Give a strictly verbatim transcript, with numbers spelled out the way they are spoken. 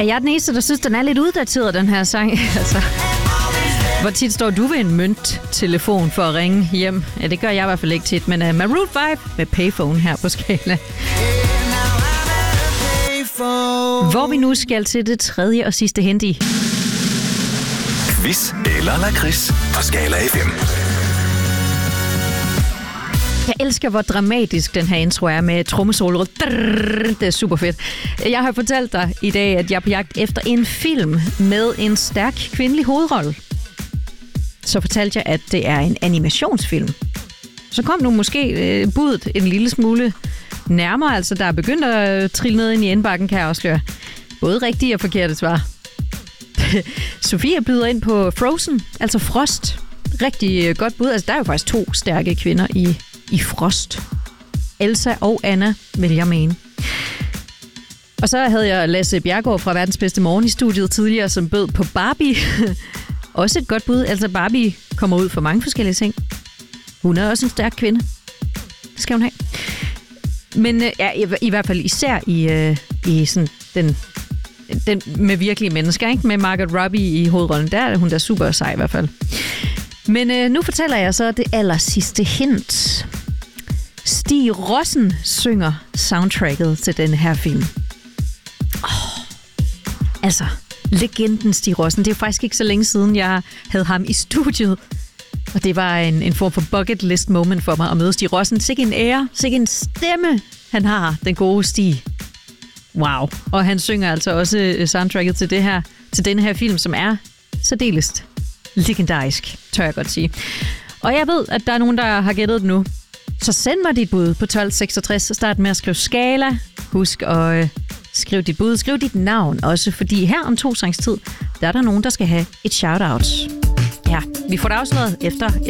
Er jeg den eneste, der synes, den er lidt uddateret, den her sang? altså, hvor tit står du ved en mønttelefon for at ringe hjem? Ja, det gør jeg i hvert fald ikke tit, men uh, Maroon five med Payphone her på Skala. Hvor vi nu skal til det tredje og sidste hint i. Quiz eller lakrids på Skala F M. Jeg elsker, hvor dramatisk den her intro er med trommesolo. Det er super fedt. Jeg har fortalt dig i dag, at jeg er på jagt efter en film med en stærk kvindelig hovedrolle. Så fortalte jeg, at det er en animationsfilm. Så kom nu måske øh, budet en lille smule nærmere. Altså, der er begyndt at trille ned ind i indbakken, kan jeg afsløre. Både rigtige og forkerte svar. Sofie byder ind på Frozen, altså Frost. Rigtig godt bud. Altså, der er jo faktisk to stærke kvinder i, i Frost. Elsa og Anna, vil jeg mene. Og så havde jeg Lasse Bjergård fra Verdens Bedste Morgen i studiet tidligere, som bød på Barbie. Også et godt bud. Altså, Barbie kommer ud for mange forskellige ting. Hun er også en stærk kvinde. Det skal hun have. Men ja, i, i hvert fald især i, i sådan den... Den med virkelige mennesker, ikke? Med Margot Robbie i hovedrollen. Der er hun der super sej i hvert fald. Men øh, nu fortæller jeg så det aller sidste hint. Stig Rossen synger soundtracket til den her film. Oh, altså, legenden Stig Rossen. Det er faktisk ikke så længe siden, jeg havde ham i studiet. Og det var en, en form for bucket list moment for mig at møde Stig Rossen. Sikke en ære, sikke en stemme, han har, den gode Stig. Wow. Og han synger altså også soundtracket til, det her, til denne her film, som er særdeles legendarisk, tør jeg godt sige. Og jeg ved, at der er nogen, der har gættet det nu. Så send mig dit bud på tolv seksogtres. Start med at skrive Skala. Husk at øh, skrive dit bud. Skriv dit navn også, fordi her om to sangs tid, der er der nogen, der skal have et shout-out. Ja, vi får det afsløret efter